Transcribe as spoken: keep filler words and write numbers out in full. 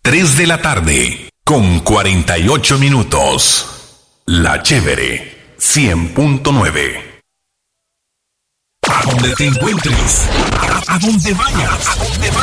tres de la tarde, con cuarenta y ocho minutos. La Chévere, cien punto nueve. A donde te encuentres, a, a donde vayas, a donde vayas.